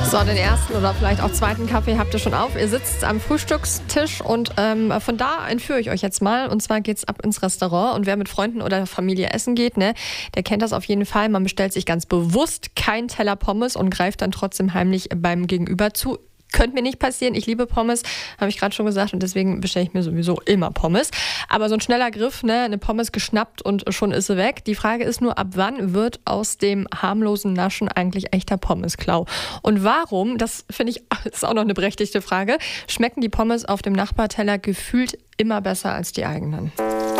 So, den ersten oder vielleicht auch zweiten Kaffee habt ihr schon auf. Ihr sitzt am Frühstückstisch und von da entführe ich euch jetzt mal. Und zwar geht's ab ins Restaurant. Und wer mit Freunden oder Familie essen geht, ne, der kennt das auf jeden Fall. Man bestellt sich ganz bewusst keinen Teller Pommes und greift dann trotzdem heimlich beim Gegenüber zu. Könnte mir nicht passieren. Ich liebe Pommes, habe ich gerade schon gesagt. Und deswegen bestelle ich mir sowieso immer Pommes. Aber so ein schneller Griff, ne, eine Pommes geschnappt und schon ist sie weg. Die Frage ist nur, ab wann wird aus dem harmlosen Naschen eigentlich echter Pommesklau? Und warum, das finde ich, ist auch noch eine berechtigte Frage, schmecken die Pommes auf dem Nachbarteller gefühlt immer besser als die eigenen?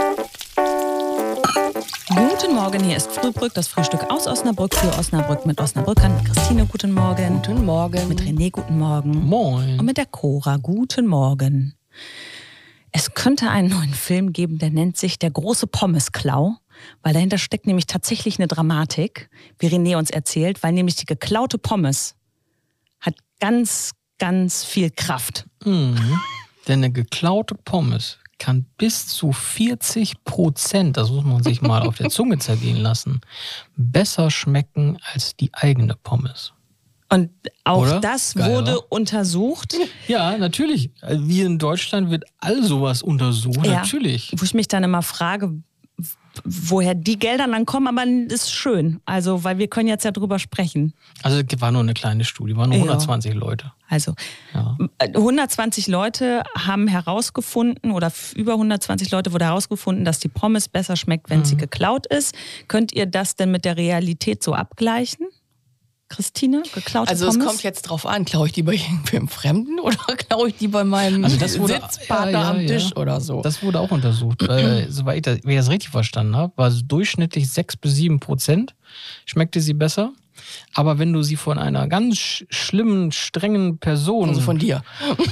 Guten Morgen, hier ist Frühbrück, das Frühstück aus Osnabrück für Osnabrück mit Osnabrückern. Mit Christine, guten Morgen. Guten Morgen. Mit René, guten Morgen. Moin. Und mit der Cora, guten Morgen. Es könnte einen neuen Film geben, der nennt sich Der große Pommesklau, weil dahinter steckt nämlich tatsächlich eine Dramatik, wie René uns erzählt, weil nämlich die geklaute Pommes hat ganz, ganz viel Kraft. Denn eine geklaute Pommes kann bis zu 40%, das muss man sich mal auf der Zunge zergehen lassen, besser schmecken als die eigene Pommes. Und auch Oder? das Geil, wurde oder? untersucht. Ja, natürlich. Wie in Deutschland wird all sowas untersucht, Ja. natürlich. Wo ich mich dann immer frage, woher die Gelder dann kommen, aber das ist schön. Also, weil wir können jetzt ja drüber sprechen. Also es war nur eine kleine Studie, waren nur Ja. 120 Leute. Also, Ja. 120 Leute haben herausgefunden, oder über 120 Leute wurde herausgefunden, dass die Pommes besser schmeckt, wenn sie geklaut ist. Könnt ihr das denn mit der Realität so abgleichen? Christine, geklaute Also Pommes? es kommt jetzt drauf an, klaue ich die bei irgendwem Fremden oder klaue ich die bei meinem Also das wurde- Sitzpartner am Tisch oder so? Das wurde auch untersucht. Soweit ich das richtig verstanden habe, war es durchschnittlich 6-7% schmeckte sie besser. Aber wenn du sie von einer ganz schlimmen, strengen Person... Also von dir.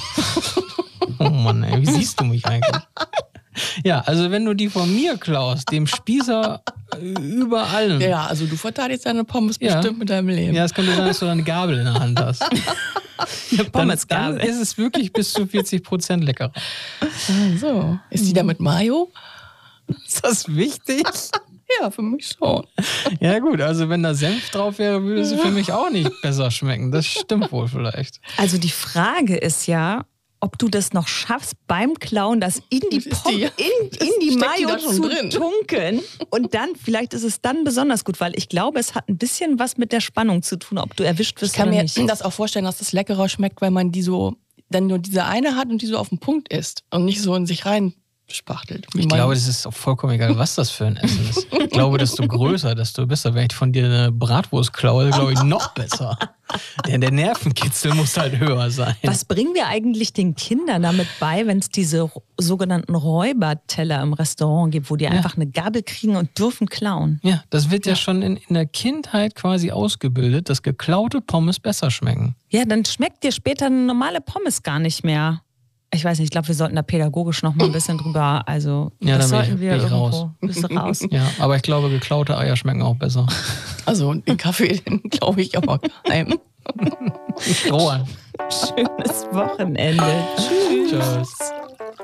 Oh Mann, ey, wie siehst du mich eigentlich? Ja, also wenn du die von mir klaust, dem Spießer über allem. Ja, also du verteidigst deine Pommes Ja. bestimmt mit deinem Leben. Ja, es könnte sein, dass du eine Gabel in der Hand hast. Dann Pommesgabel. ist es wirklich bis zu 40% leckerer. So. Ist die da mit Mayo? Ist das wichtig? Ja, für mich schon. Ja gut, also wenn da Senf drauf wäre, würde sie für mich auch nicht besser schmecken. Das stimmt wohl vielleicht. Also die Frage ist ja, ob du das noch schaffst, beim Klauen das in die Ist die- in die steckt die Mayo da schon zu drin? tunken. Und dann, vielleicht ist es dann besonders gut, weil ich glaube, es hat ein bisschen was mit der Spannung zu tun, ob du erwischt Ich wirst kann oder mir nicht. das auch vorstellen, dass das leckerer schmeckt, weil man die so, dann nur diese eine hat und die so auf den Punkt isst und nicht so in sich rein spachtelt. Ich glaube, das ist auch vollkommen egal, was das für ein Essen ist. Ich glaube, desto größer, desto besser. Wenn ich von dir eine Bratwurst klaue, glaube ich, noch besser. Denn der Nervenkitzel muss halt höher sein. Was bringen wir eigentlich den Kindern damit bei, wenn es diese sogenannten Räuberteller im Restaurant gibt, wo die einfach eine Gabel kriegen und dürfen klauen? Ja, das wird ja schon in der Kindheit quasi ausgebildet, dass geklaute Pommes besser schmecken. Ja, dann schmeckt dir später eine normale Pommes gar nicht mehr. Ich weiß nicht, ich glaube, wir sollten da pädagogisch noch mal ein bisschen drüber, also Ja, das dann sollten wir bin ich irgendwo raus. bist du raus. Ja, aber ich glaube, geklaute Eier schmecken auch besser. Also den Kaffee, den glaube ich aber geheim. Rohan. Schönes Wochenende. Tschüss. Tschüss.